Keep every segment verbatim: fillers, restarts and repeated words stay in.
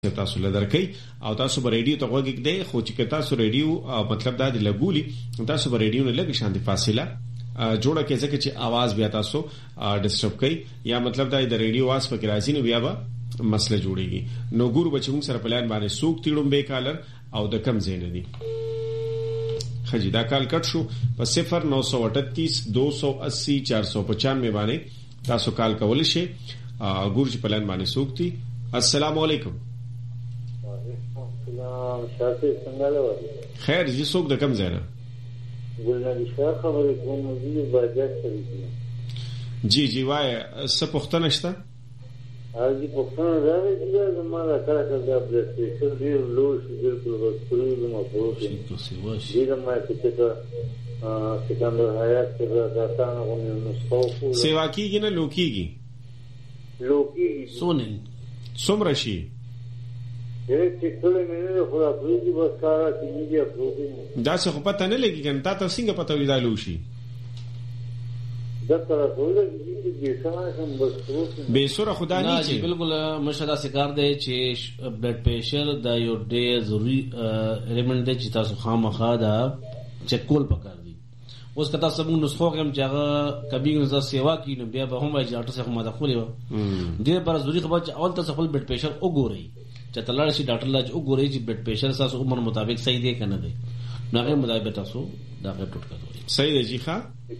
تاسو لدرکې او تاسو به ریډیو ته وګورئ خو چې تاسو ریډیو مطلب دا دی لګولي تاسو به ریډیو نه لګی شانتي فاصله جوړه کې ځکه چې आवाज بیا تاسو ډیسټرب کوي یا مطلب دا د ریډیو واس په راځي نو بیا به مسله جوړيږي. نو ګورو بچو سره پلان باندې سوق تیړم به کالر او د کم زین دي خجی دا کال کټ شو په صفر نو سو اٹھتیس دو سو اسی چار سو پچانوے باندې تاسو کال کول شي ګور چې پلان باندې سوق تي. السلام علیکم. خیر جی څوک د کم ځای نه جی جی وای څه پوښتنه شته؟ هغه پوښتنه راغی چې زما دا کار کړی د بلډ پریشر ډیر لو شي بالکل ورسره نو پوه شي دا ما چې ته سکندر حیات کې راځانه غوښنه نو څو سیوا کیږي نه لوکیږي لوکیږي سونه څومره شي چې کله مې نه خو راځي بس کار کیږي پروتین دا څه خو پته نه لګي کنه تا څنګه پته وی دا لوشي دا تر ټولو دې څنګه بس پروتین به سره خدا نه چې بالکل مشاله سکار دی چې بلډ پریشر دا یو ډېر ضروری الیمنت دی چې تاسو خامخا دا چیک کول پکار دي. اوس کته سمون نسخو کوم چې هغه کبي نظر سیوا کینو بیا به هم واجی ډاکټر څخه مداخله و دې پر ضروری خبر چې اول تاسو خپل بلډ پریشر وګورئ چې تلل شي ډاکټر لاج وګورئ چې بلډ پریشر تاسو عمر مطابق صحیح دی کنه دی نو هغه مطابق تاسو دا ټوټ کړئ. صحیح دی جی ښا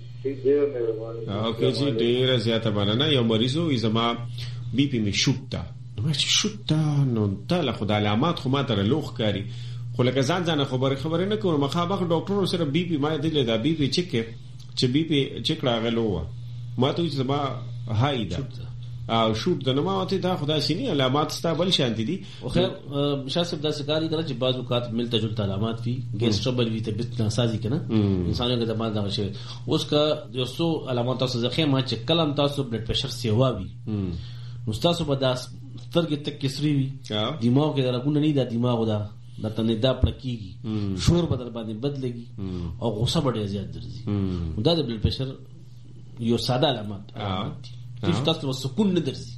اوکې جی ډیر زیاته باندې یو مریضو زما بي پي می شوټا نو چې شوټا نو تعالی خدای علامات خو ما تر لوخ کاری خو لکه ځان ځان خبره خبره نه کوم مخابخ ډاکټر سره بي پي ما دې دا بي پي چک چې بي پي چک راغلو ما ته زما هاي دا او شوټ د نماوته دا خدای سيني علامات ستا بل شانتي دي. خو شاسب دا سکاري کړه چې بعض اوقات ملته جلته علامات وي ګیس ټربل وي ته بت ناسازي کنه انسانانو ته باندې شي اوس کا یو څو علامات تاسو ځخه ما چې کلم تاسو بلډ پریشر سیوا وي نو تاسو په داس سترګې تک کسري وي دماغ کې درګونه نه دا دماغ دا د تنه دا پړکیږي شور بدل باندې بدلږي او غوسه ډېر زیات درځي دا د بلډ پریشر یو ساده علامات دي چې تاسو سکون نه درځي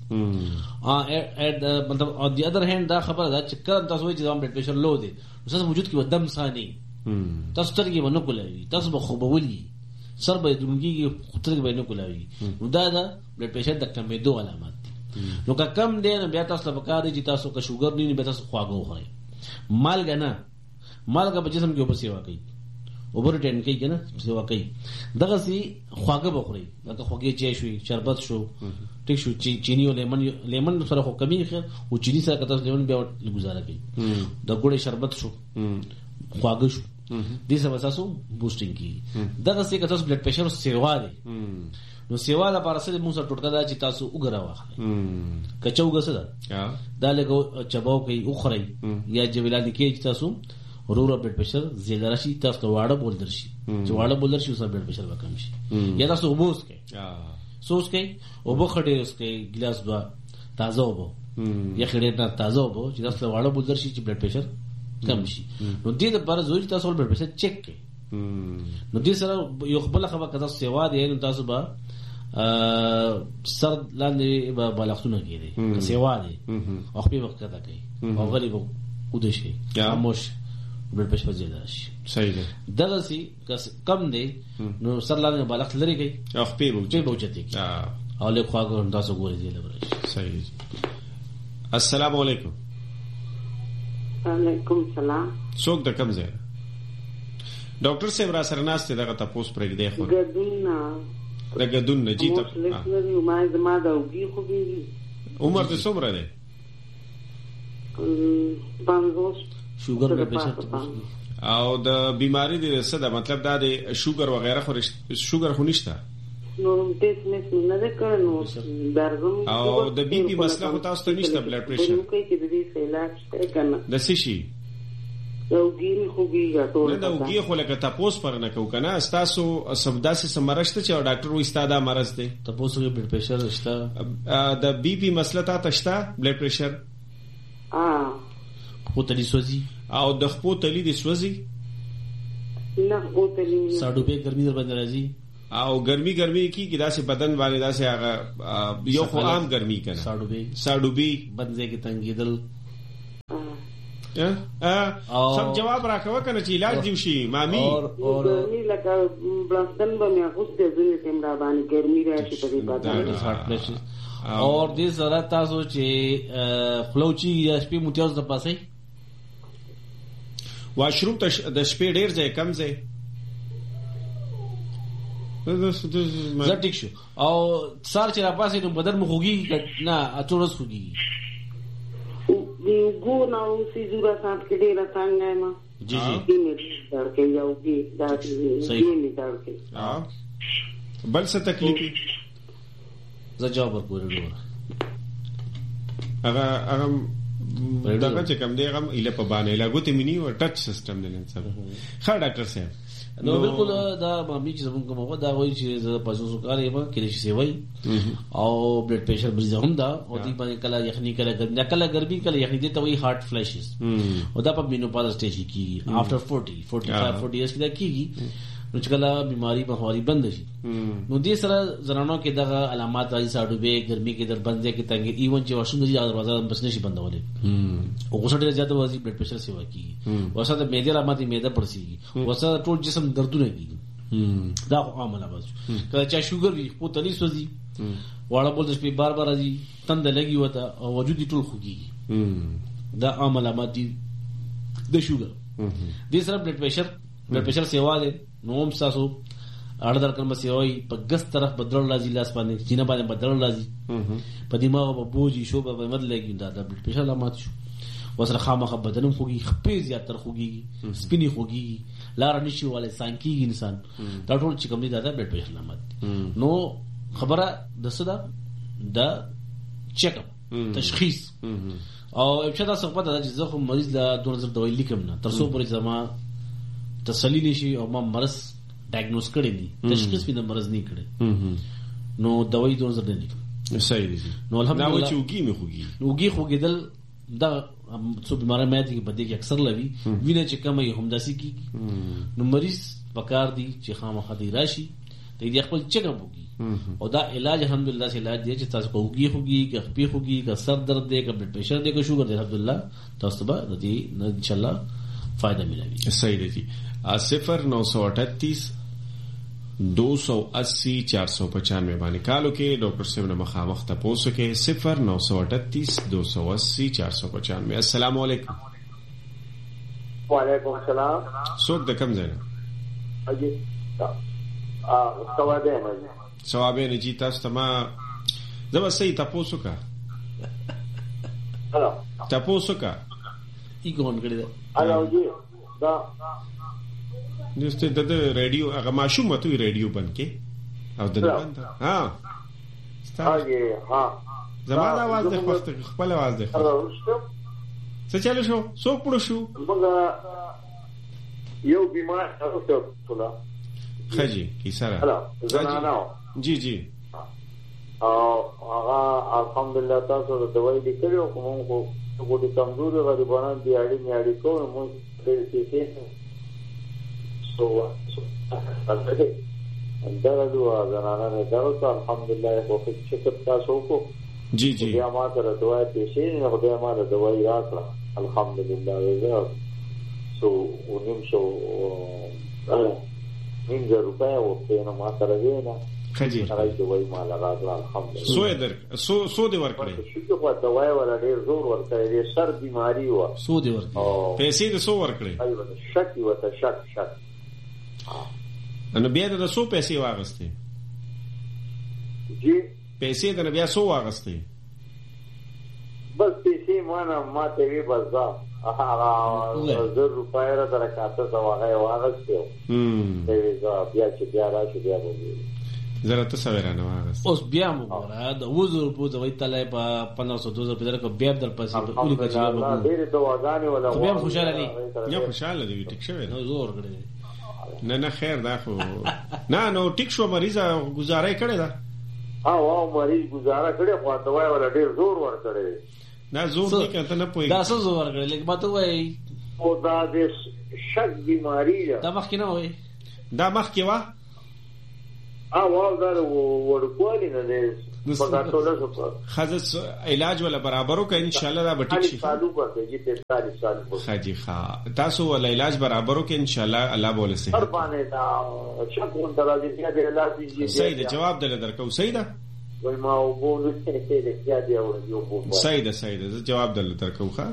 ا مطلب on the other hand دا خبره ده چې کله تاسو وایي چې زما بلډ پریشر لو دی تاسو وجود کې ودم ساني تاسو ترګي ونه کولای تاسو به خوبولي سر به دونګي ترګي به نه کولای نو دا دا بلډ پریشر د کمېدو علامات دي. نو که کم دی نو بیا تاسو په کار دي چې تاسو که شوګر نه به تاسو خواږه وخورئ مالګه نه مالګه په جسم کې وبسي واقعي اوبر ټین کوي کنه سیوا کوي دغه سي خواږه بخوري لکه خوږی چای شوی شربت شو ټیک شو چینی او لیمن لیمن سره خو کمی خیر او چینی سره کته لیمن بیا گزاره کوي د ګوړې شربت شو خواږه شو دې سره تاسو بوسټینګ کی دغه سي کته بلډ پریشر سیوا دی نو سیوا لا پارسه مو سره ټوټکا دا چې تاسو وګرا واخلئ کچو غسه دا له چباو کوي اخري یا جویلانی کې چې تاسو ورور بلډ پریشر زیاده راشي تاسو واړه بول درشي چې واړه بول درشي اوسه بلډ پریشر وکم شي یا تاسو وبوس کې سوس کې او بخډې اوس کې ګلاس دوا تازه وبو یا خړې نه تازه وبو چې تاسو واړه بول درشي چې بلډ پریشر کم شي نو دې د بار زوی تاسو بلډ پریشر چک کړئ نو دې سره یو خپل خبره کړه سیوا دی نو تاسو به سر لاندې به بالښتونه کېږي سیوا دی او خپل وخت کړه کوي او غریب ودشي خاموش بلډ پریشر زیاده شي صحیح ده دغه سي کم دی نو سر لاندې بالښت لري کوي او خپل وجه بوجتي او له خواږه تاسو ګورئ دی لبرش. صحیح. السلام علیکم. وعلیکم السلام. څوک د کم ځای ډاکټر صاحب را سره ناشته دغه تاسو پرې دی خو ګدون د ګدون نه جیته لکه ما زما دا وګي خو به عمر د څومره دی؟ پنځوس. شوګر بلډ پریشر او د بیماری د رسده مطلب دا د شوګر وغیرہ خو شوګر خو نشته نو ټیسټ مې نه وکړ درغم او د بي پي مسله خو تاسو ته نشته بلډ پریشر نو کوي چې د دې علاج ته کنه د څه شي اوګي خو بيګا ټول نه د اوګي خو لکه تاسو پر نه کو کنه تاسو سبدا سي سمرشته چې ډاکټر وې ستاده مرز دی تاسو یې بلډ پریشر شته د بي پي مسله تاسو شته بلډ پریشر اه خو تلی سوزي او د خپو تلی د سوزي نه خپو تلی ساډو په ګرمي در باندې راځي او ګرمي ګرمي کی کی داسې بدن باندې داسې هغه یو خو عام ګرمي کنه ساډو به ساډو به بدن کې تنګیدل سم جواب راکوه کنه چې علاج دی شي مامي اور اور لکه بلستن باندې اخوسته ځنه تم را باندې ګرمي راشي په دې پاتې اور دې سره تاسو چې خلوچي یا شپې متیاز د پاسې واشروم د شپې ډیر ځای کم ځای زه ټیک شو او سار چې را پاسې نو بدن مو خوږي نه اټورس خوږي ګو نو سي زورا سات کې ډیر څنګه ما جی جی دې در کې یو کې دا دې نه در کې ها بل څه تکلیف زه جواب ورکوم هغه هغه دغه چې کوم دی هغه اله په باندې لاګو ته منی او ټچ سیستم دی نن سبا خا ډاکټر صاحب نو بالکل دا مامي چې زمونږ کومه دا وایي چې زه پاسو کار یم کله شي وای او بلډ پریشر مریض هم دا او دې باندې کله یخني کله ګرمي کله ګرمي کله یخني دې ته وایي هارت فلیشز او دا په مینوپاز سټیج کې افټر فورټي فورټي فایو فورټي ایئرز کې دا کیږي نو چې کله بیماری بخواري بند شي نو دې سره زنانو کې دغه علامات راځي ساډو به ګرمي کې در بند کې تنګ ایون چې واشوم دې دروازه بس نشي بندولې او غوسه ډېر زیاته وځي بلډ پریشر سیوا کیږي وسه د معده علامات معده پړسي وسه ټول جسم دردونه کیږي دا عام علامات کله چې شوګر وي په تلی سوځي واړه بول د شپې بار بار راځي تند لګي وته او وجود ټول خوږي دا عام علامات دي د شوګر دې سره بلډ پریشر بلډ پریشر سیوا ده نو هم تاسو اړه درکړم سیوي په ګس طرف بدل راځي لاس باندې سینه باندې بدل راځي په دماغ په بوجي شو په مد لګي دا د بلډ پریشر علامات شو وسره خامخه بدن خوږي خپې زیات تر خوږي سپینی خوږي لار نشي والے سانکی انسان دا ټول چې کوم دي دا د بلډ پریشر علامات نو خبره د صدا د چیک اپ تشخیص او ابتدا څه پته ده چې زه خو مریض لا دوه نظر دوايي لیکم نه تر څو پورې زما تسلی نشي او ما مرض ډایګنوز کړی دي تشخیص به د مرض نه کړی نو دوايي دوه نظر نه لیکم صحیح دي نو الحمدلله دا چې وګي مې خوږي وګي خوګیدل دا څو بیماره مې دي په دې کې اکثر لوي وینه چې کمه هم داسي کی نو مریض پکار دي چې خامخا دی راشي ته دې خپل چیک اپ وکړي او دا علاج الحمدلله سي علاج دی چې تاسو کوږي خوږي که خپې خوږي که سر درد دی که بلډ پریشر دی که شوګر دی الحمدلله تاسو به د دې ان شاء الله فائدہ ملے صحیح دی صفر نو سو اٹھتیس دو سو اسی چار سو پچانوے باندې کالو کې ډاکټر صاحب نه مخامخ تاسو کې صفر نو سو اٹھتیس دو سو اسی چار سو پچانوے. السلام علیکم. وعلیکم السلام. څوک د کوم ځای نه؟ اجي ا ثوابین ثوابین جی تاسو ته ما زما صحیح تاسو کا هلو تاسو کا ای ګون کړی دا هلو جی دا نشته د ریډیو هغه ماشوم ته ریډیو بند کې او د بند ها ستاسو ها زموږ आवाज د وخت خپل आवाज ده څه چالو شو څوک پړو شو موږ یو بیمار اوسه ټولا خجی کی سره هلا زنانو جی جی او هغه الحمدلله تاسو د دوايي لیکلو کوم کو کوټي کمزوري غریبانو دی اړې نیاړي کوم موږ دې کې سو البته اندرلو زنانه نه درته الحمدلله په شکر تاسو کو جی جی بیا ما سره دوايي پیښې نه بیا ما د دوايي راکړه الحمدلله وزه سو ونیم شو نیم روپیا او په ما سره وینا خجی هغه دوايي ما لګا الحمدلله سو در سو سو دی ورکړي شو په دوايي ولا ډیر زور ورکړي سر بیماری و سو دی ورکړي پیسې د سو ورکړي ایوه شک وته شک شک نو بیا د سو پیسې واغستې جی پیسې د بیا سو واغستې بس پیسې مانه ماته وی بزا هغه زر روپۍ را درکاته دا هغه واغستې هم دا بیا چې بیا راشي بیا وګورئ زره ته سویرانه واغست اوس بیا موږ د وزر په دوی تلای په پنځه سو دوه په درکو بیا در پسې په اولي کې جواب وکړو ډېر دواګانې ولا بیا خوشاله دي یا خوشاله دي ټیک شوی نو زور کړی نه نه خیر دا خو نه نو ټیک شو مریض گزارای کړی دا ها واو مریض گزاره کړی خو دوايي ولا ډېر زور ور کړی نه زور دې کته نه پوي دا څه زور کړی لکه ماته وای او دا د شک بیماری دا مخ نه وای دا مخ کې وا ا واو دا ورکوالي نه دې بغاتوله کو خاص علاج ولا برابرو کا ان شاء الله دا بټی شي سالو ورته جی پینتالیس سال خاجي ښا تاسو ولا علاج برابرو کې ان شاء الله الله بوله سي هر باندې دا شکون درازي بیا د علاج دي صحیح ده جواب دل درکو صحیح ده وای ما وبو نو څه دې بیا دی او یو بو صحیح ده صحیح ده جواب دل درکو ښا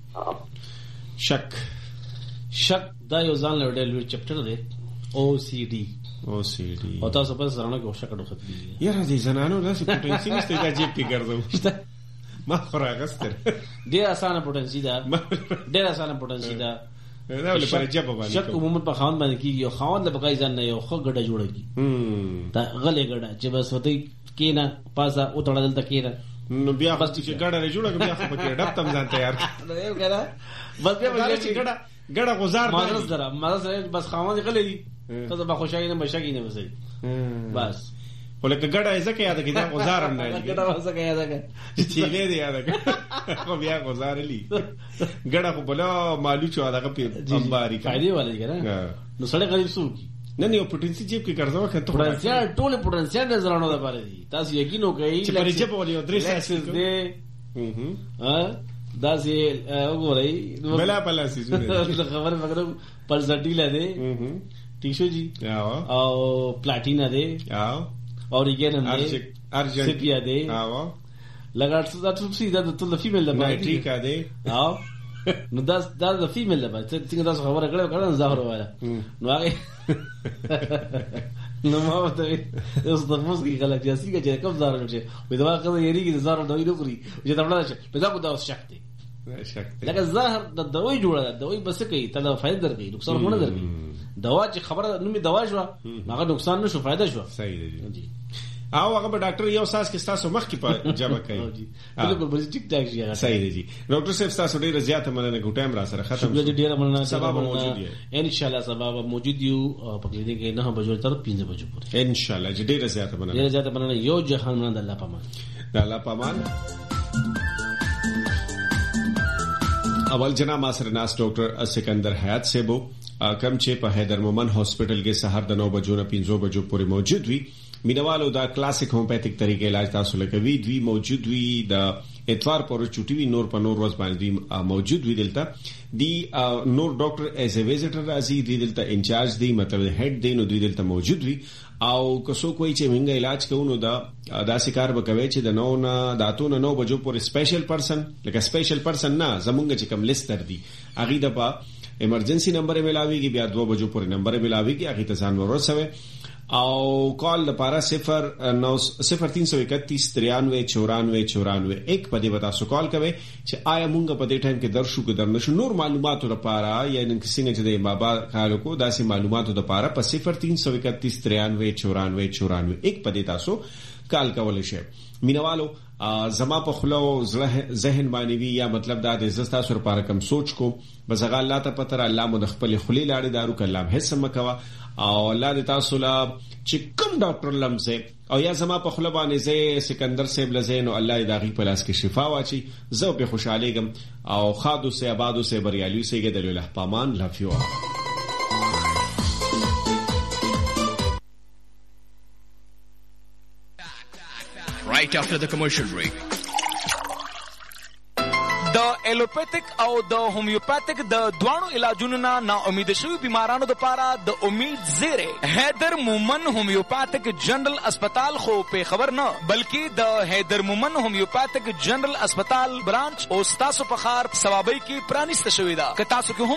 شک شک دا یو ځان له ډېر چپټر دی او سی ډي او سی ډي او تاسو په سره نه کو شک ډو ختمي یاره دې زنانو داسې پټنسي نشته دا جیب کې ګرځو ما فراغستر ډېر اسانه پټنسي دا ډېر اسانه پټنسي دا دا ولې پر جبه باندې شک عموما په خاوند باندې کیږي او خاوند له بقای ځان نه یو خو ګډه جوړږي دا غلې ګډه چې بس وته کینا پاسا او تړل د کینا نو بیا بس چې ګډه جوړه بیا خو پکې ډب تم ځان تیار نو یو کړه بس بیا چې ګډه ګډه گزار مدرس درا مدرس بس خاوند غلې دي ته به خوشاله نه بشکی نه وسی بس ولکه ګډه ځکه یاد کړه گزار نه لګي ګډه ځکه یاد کړه چې له دې یاد کړه خو بیا گزار لې ګډه خو بلا مالو چا دغه په امباري فائدې والے کړه نو سړی غریب سو کی نه نه پټنسي جیب کې ګرځاو کته پټنسي ټول پټنسي نه زرانو د پاره دي تاسو یقین وکړئ چې پر جيب ولې درې ساسي دې ها دا سي وګورئ بلا بلا سي خبر مگر پر زډیلا دې ټیشو جی او پلاټینا دې او اوریګن دې ارجنټ سپیا دې او لګاټ څه د ټوپسي د ټول فیمیل د نایټریکا دې او نو دا دا د فیمیل د باندې څنګه تاسو خبره کړو کړه زهر واله نو هغه نو ما ته اوس د موسیقي غلا جاسي چې کوم زهر نشي وې دا هغه یریږي زهر دوی دوی چې دا بل څه په دا کو دا شک دی شک دی لکه زهر د دوی جوړه ده دوی بس کوي ته دا فائدہ درکې نقصان نه درکې دوا چې خبره نو می دوا شو هغه نقصان نشو فائدہ شو صحیح دی او هغه ډاکټر یو ساس کې تاسو مخ کې په جمع کوي بالکل به ټیک ټاک شي صحیح دی ډاکټر صاحب تاسو ډیره زیاته مننه ګټم را سره ختم شو ډیره مننه سبب موجود دی ان شاء الله سبب موجود یو په کلینیک کې نه بجو تر پنځه بجو پورې ان شاء الله ډیره زیاته مننه ډیره زیاته مننه یو جهان مننه الله پامان الله پامان اول جناب ماسر ناس ډاکټر سکندر حیات صاحب کم چې په حیدر مومن هاسپټل کې سحر د نو بجو نه پنځه بجو پورې موجود وي مینوالو دا کلاسیک هومیوپیتھک طریقې علاج تاسو لکوي دوی موجود وي د اتوار پر چټي وي نور په نور ورځ باندې موجود وي دلته دی نور ډاکټر ایز ا ویزیټر راځي دی دلته انچارج دی مطلب هډ دی نو دوی دلته موجود وي او کسو کوئی چې منګه علاج کوو دا داسې کار وکوي چې د نو نه داتونه نو بجو پر سپیشل پرسن لکه سپیشل پرسن نه زمونږ چې کوم لیست تر دی اغه د با ایمرجنسی نمبر ملاويږي بیا دو بجو پر نمبر ملاويږي اغه ته ځان ورسوي او کال لپاره صفر نو صفر تین سو اکتیس ترانوے چورانوے چورانوے ایک پدې بتا سو کال کوي چې آیا مونږ په دې ټایم کې درشو کې درنشو نور معلوماتو لپاره یا نن څنګه چې د بابا کالو کو داسې معلوماتو لپاره په صفر تین سو اکتیس ترانوے چورانوے چورانوے ایک پدې تاسو کال کول شي مینوالو زما په خلو ذهن باندې وی یا مطلب دا د زستا سر لپاره کم سوچ کو بس هغه الله ته پتر الله مو د خپل خلی لاړې دارو کلام هیڅ مکوا او الله د تاسو لا چې کوم ډاکټر لمزه او یا زما په خله باندې زه سکندر صاحب لزین او الله داغي په لاس کې شفا واچي زه په خوشاله ګم او خادو سه آبادو سه بریالي سه ګدل له پامان لافیو right after the commercial break. د الوپیتک او د هومیوپیتک د دوانو علاجونو نه نا امید شوی بیمارانو د پاره د امید زیره حیدر مومن هومیوپیتک جنرال اسپیټال خو په خبر نه بلکې د حیدر مومن هومیوپیتک جنرال اسپیټال برانچ او تاسو په خار ثوابي کې پرانیسته شوی دا که تاسو کې